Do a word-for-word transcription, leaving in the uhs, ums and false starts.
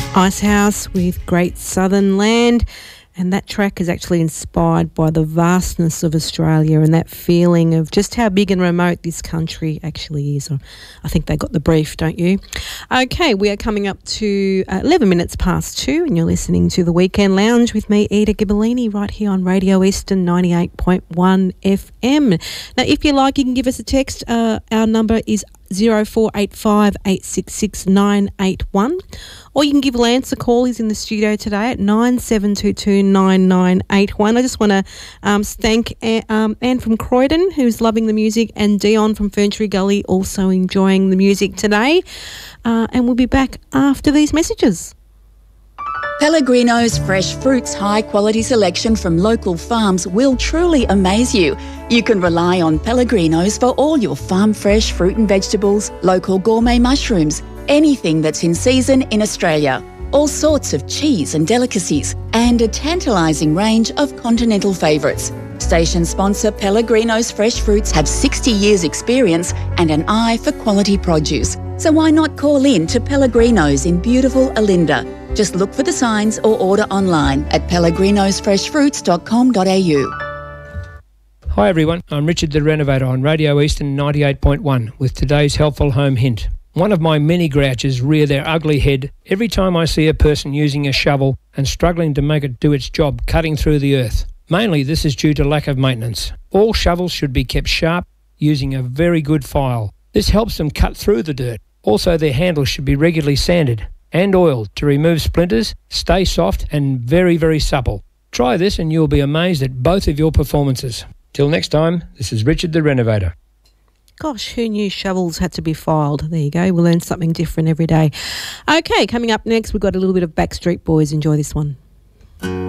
Icehouse with Great Southern Land, and that track is actually inspired by the vastness of Australia and that feeling of just how big and remote this country actually is. I think they got the brief, don't you? Okay, we are coming up to uh, eleven minutes past two, and you're listening to The Weekend Lounge with me, Eda Ghibellini, right here on Radio Eastern ninety-eight point one F M. Now, if you like, you can give us a text. Uh, our number is zero four eight five eight six six nine eight one, or you can give Lance a call. He's in the studio today at nine seven two two nine nine eight one. I just want to um, thank Anne, um, Anne from Croydon, who's loving the music, and Dion from Ferntree Gully also enjoying the music today. Uh, and we'll be back after these messages. Pellegrino's fresh fruits high quality selection from local farms will truly amaze you. You can rely on Pellegrino's for all your farm fresh fruit and vegetables, local gourmet mushrooms, anything that's in season in Australia. All sorts of cheese and delicacies, and a tantalising range of continental favourites. Station sponsor Pellegrino's Fresh Fruits have sixty years experience and an eye for quality produce. So why not call in to Pellegrino's in beautiful Olinda? Just look for the signs or order online at pellegrinos fresh fruits dot com dot a u. Hi everyone, I'm Richard the Renovator on Radio Eastern ninety-eight point one with today's helpful home hint. One of my many grouches rear their ugly head every time I see a person using a shovel and struggling to make it do its job cutting through the earth. Mainly this is due to lack of maintenance. All shovels should be kept sharp using a very good file. This helps them cut through the dirt. Also, their handles should be regularly sanded and oiled to remove splinters, stay soft and very, very supple. Try this and you'll be amazed at both of your performances. Till next time, this is Richard the Renovator. Gosh, who knew shovels had to be filed? There you go. We'll learn something different every day. Okay, coming up next, we've got a little bit of Backstreet Boys. Enjoy this one.